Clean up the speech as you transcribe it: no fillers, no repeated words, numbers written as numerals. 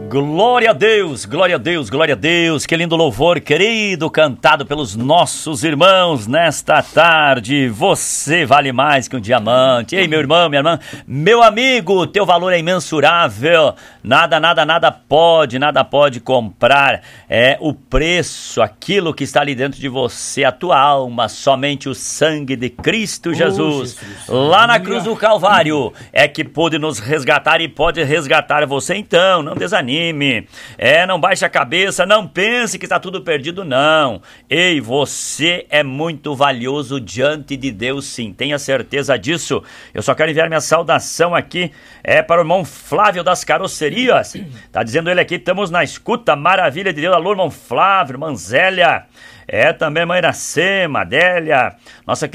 Glória a Deus, glória a Deus, glória a Deus. Que lindo louvor, querido, cantado pelos nossos irmãos nesta tarde. Você vale mais que um diamante. Ei, meu irmão, minha irmã, meu amigo, teu valor é imensurável. Nada pode comprar o preço, aquilo que está ali dentro de você, a tua alma, somente o sangue de Cristo Jesus. Lá na cruz do Calvário é que pôde nos resgatar e pode resgatar você. Então, não desanime. Não baixe a cabeça, não pense que está tudo perdido, não. Ei, você é muito valioso diante de Deus, sim, tenha certeza disso. Eu só quero enviar minha saudação aqui para o irmão Flávio das Carrocerias. Tá dizendo ele aqui, estamos na escuta, maravilha de Deus. Alô, irmão Flávio, irmã Zélia, também irmã Iracema, Adélia, nossa